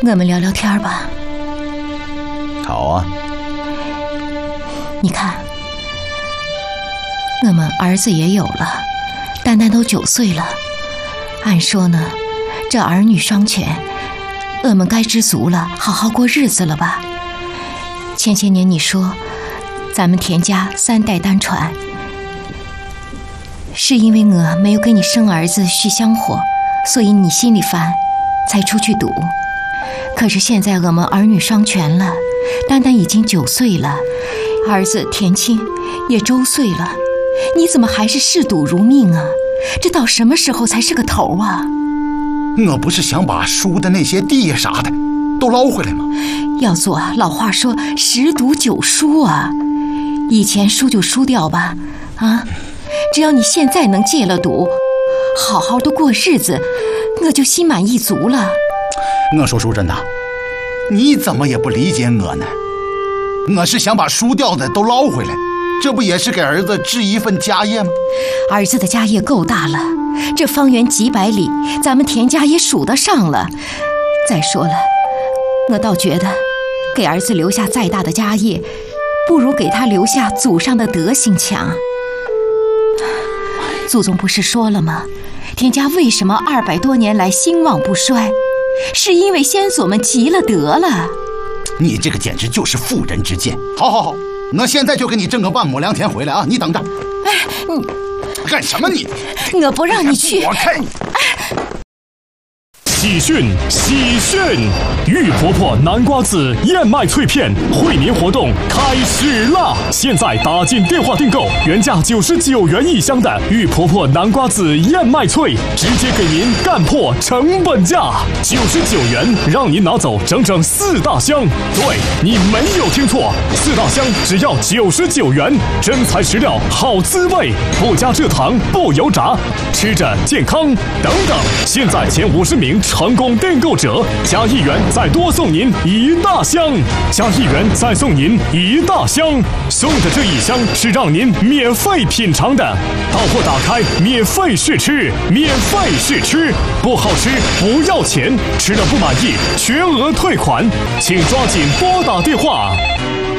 我们聊聊天吧。 好啊。 你看，我们儿子也有了，丹丹都9岁了。按说呢，这儿女双全，我们该知足了，好好过日子了吧？前些年你说咱们田家3代单传，是因为我没有给你生儿子续香火，所以你心里烦，才出去赌。可是现在我们儿女双全了，丹丹已经9岁了，儿子田青也周岁了，你怎么还是嗜赌如命啊？这到什么时候才是个头啊？ 我不是想把输的那些地啥的都捞回来吗？ 要做老话说10赌9输啊，以前输就输掉吧，啊，只要你现在能戒了赌，好好的过日子，我就心满意足了。 我说淑珍呐，你怎么也不理解我呢？我是想把输掉的都捞回来，这不也是给儿子置一份家业吗？ 儿子的家业够大了，这方圆几百里，咱们田家也数得上了。再说了，我倒觉得给儿子留下再大的家业，不如给他留下祖上的德行强。祖宗不是说了吗？田家为什么200多年来兴旺不衰，是因为先祖们积了德了。 你这个简直就是妇人之见。好，我现在就给你挣个半亩良田回来啊！你等着。 哎，你干什么你？ 我不让你去。 躲开！ 喜讯！玉婆婆南瓜子燕麦脆片惠民活动开始啦！现在打进电话订购，原价99元1箱的玉婆婆南瓜子燕麦脆，直接给您干破成本价，99元让您拿走整整4大箱。对，你没有听错，4大箱只要99元，真材实料，好滋味，不加蔗糖，不油炸，吃着健康。等等，现在前50名成功订购者加1元再多送您1大箱，加1元再送您1大箱，送的这1箱是让您免费品尝的，到货打开免费试吃，不好吃不要钱，吃了不满意全额退款，请抓紧拨打电话。